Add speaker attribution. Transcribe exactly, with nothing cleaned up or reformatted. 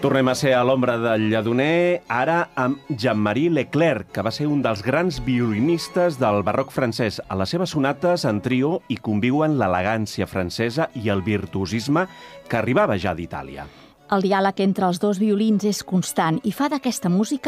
Speaker 1: Tornem a ser a l'ombra del Lledoner, ara amb Jean-Marie Leclerc, que va ser un dels grans violinistes del barroc francès. A les seves sonates en trio hi conviuen l'elegància francesa i el virtuosisme que arribava ja d'Itàlia.
Speaker 2: El diàleg entre els dos violins és constant i fa d'aquesta música